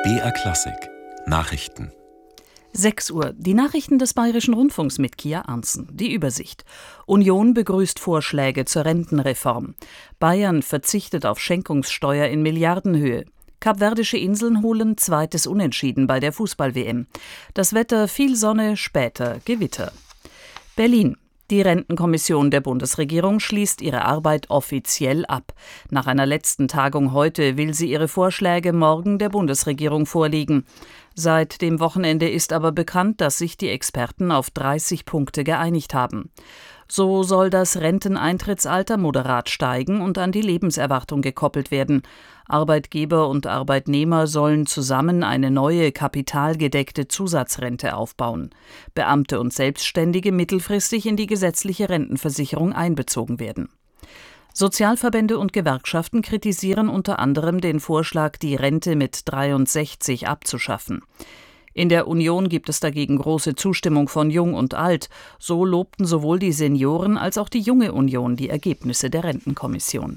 BR Klassik Nachrichten. 6 Uhr. Die Nachrichten des Bayerischen Rundfunks mit Kia Arntzen. Die Übersicht. Union begrüßt Vorschläge zur Rentenreform. Bayern verzichtet auf Schenkungssteuer in Milliardenhöhe. Kapverdische Inseln holen zweites Unentschieden bei der Fußball-WM. Das Wetter: viel Sonne, später Gewitter. Berlin. Die Rentenkommission der Bundesregierung schließt ihre Arbeit offiziell ab. Nach einer letzten Tagung heute will sie ihre Vorschläge morgen der Bundesregierung vorlegen. Seit dem Wochenende ist aber bekannt, dass sich die Experten auf 30 Punkte geeinigt haben. So soll das Renteneintrittsalter moderat steigen und an die Lebenserwartung gekoppelt werden. Arbeitgeber und Arbeitnehmer sollen zusammen eine neue kapitalgedeckte Zusatzrente aufbauen. Beamte und Selbstständige mittelfristig in die gesetzliche Rentenversicherung einbezogen werden. Sozialverbände und Gewerkschaften kritisieren unter anderem den Vorschlag, die Rente mit 63 abzuschaffen. In der Union gibt es dagegen große Zustimmung von Jung und Alt. So lobten sowohl die Senioren als auch die Junge Union die Ergebnisse der Rentenkommission.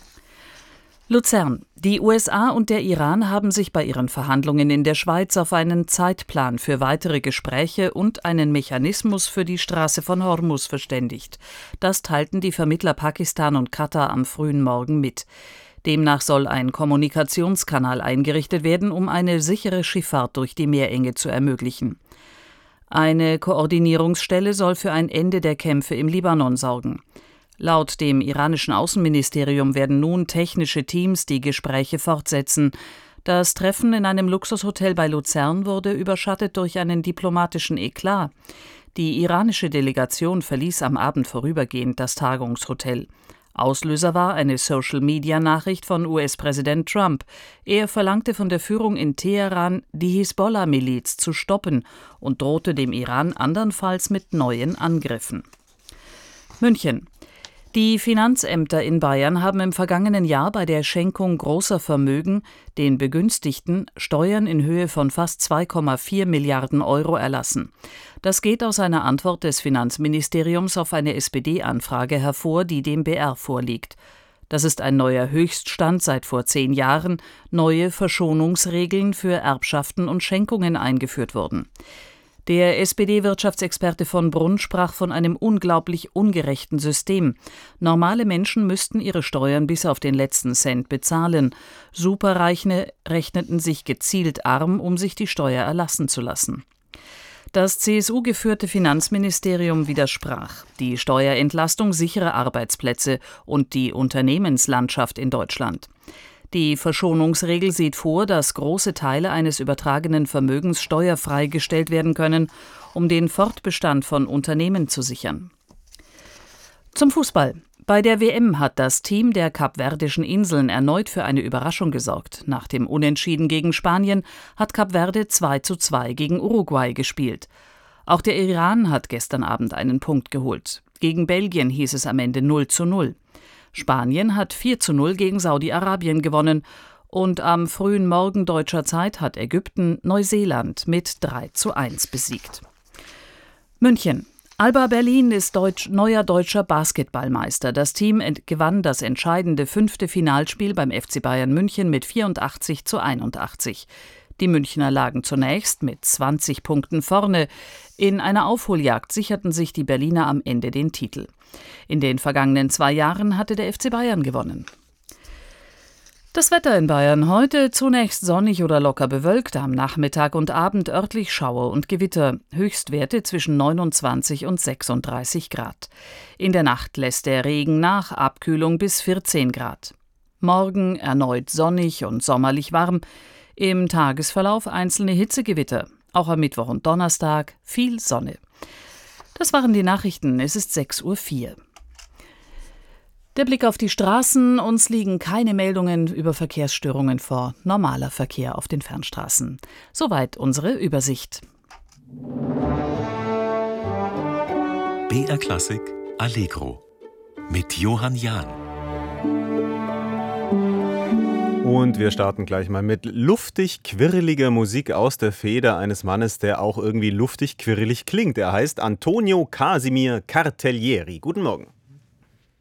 Luzern. Die USA und der Iran haben sich bei ihren Verhandlungen in der Schweiz auf einen Zeitplan für weitere Gespräche und einen Mechanismus für die Straße von Hormuz verständigt. Das teilten die Vermittler Pakistan und Katar am frühen Morgen mit. Demnach soll ein Kommunikationskanal eingerichtet werden, um eine sichere Schifffahrt durch die Meerenge zu ermöglichen. Eine Koordinierungsstelle soll für ein Ende der Kämpfe im Libanon sorgen. Laut dem iranischen Außenministerium werden nun technische Teams die Gespräche fortsetzen. Das Treffen in einem Luxushotel bei Luzern wurde überschattet durch einen diplomatischen Eklat. Die iranische Delegation verließ am Abend vorübergehend das Tagungshotel. Auslöser war eine Social-Media-Nachricht von US-Präsident Trump. Er verlangte von der Führung in Teheran, die Hisbollah-Miliz zu stoppen und drohte dem Iran andernfalls mit neuen Angriffen. München. Die Finanzämter in Bayern haben im vergangenen Jahr bei der Schenkung großer Vermögen den Begünstigten Steuern in Höhe von fast 2,4 Milliarden Euro erlassen. Das geht aus einer Antwort des Finanzministeriums auf eine SPD-Anfrage hervor, die dem BR vorliegt. Das ist ein neuer Höchststand seit vor 10 Jahren. Neue Verschonungsregeln für Erbschaften und Schenkungen eingeführt wurden. Der SPD-Wirtschaftsexperte von Brunn sprach von einem unglaublich ungerechten System. Normale Menschen müssten ihre Steuern bis auf den letzten Cent bezahlen. Superreiche rechneten sich gezielt arm, um sich die Steuer erlassen zu lassen. Das CSU-geführte Finanzministerium widersprach. Die Steuerentlastung sichere Arbeitsplätze und die Unternehmenslandschaft in Deutschland. Die Verschonungsregel sieht vor, dass große Teile eines übertragenen Vermögens steuerfrei gestellt werden können, um den Fortbestand von Unternehmen zu sichern. Zum Fußball. Bei der WM hat das Team der Kapverdischen Inseln erneut für eine Überraschung gesorgt. Nach dem Unentschieden gegen Spanien hat Kap Verde 2:2 gegen Uruguay gespielt. Auch der Iran hat gestern Abend einen Punkt geholt. Gegen Belgien hieß es am Ende 0:0. Spanien hat 4:0 gegen Saudi-Arabien gewonnen und am frühen Morgen deutscher Zeit hat Ägypten Neuseeland mit 3:1 besiegt. München. Alba Berlin ist neuer deutscher Basketballmeister. Das Team gewann das entscheidende 5. Finalspiel beim FC Bayern München mit 84:81. Die Münchner lagen zunächst mit 20 Punkten vorne. In einer Aufholjagd sicherten sich die Berliner am Ende den Titel. In den vergangenen 2 Jahren hatte der FC Bayern gewonnen. Das Wetter in Bayern heute: zunächst sonnig oder locker bewölkt, am Nachmittag und Abend örtlich Schauer und Gewitter, Höchstwerte zwischen 29 und 36 Grad. In der Nacht lässt der Regen nach, Abkühlung bis 14 Grad. Morgen erneut sonnig und sommerlich warm, im Tagesverlauf einzelne Hitzegewitter, auch am Mittwoch und Donnerstag viel Sonne. Das waren die Nachrichten, es ist 6:04 Uhr. Der Blick auf die Straßen: uns liegen keine Meldungen über Verkehrsstörungen vor. Normaler Verkehr auf den Fernstraßen. Soweit unsere Übersicht. BR Klassik Allegro mit Johann Jahn. Und wir starten gleich mal mit luftig quirliger Musik aus der Feder eines Mannes, der auch irgendwie luftig quirlig klingt. Er heißt Antonio Casimir Cartellieri. Guten Morgen.